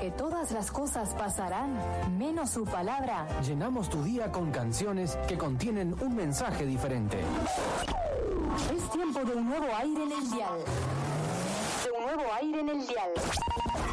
donde todas las cosas pasarán, menos su palabra. Llenamos tu día con canciones que contienen un mensaje diferente. Es tiempo de un nuevo aire en el dial. De un nuevo aire en el dial.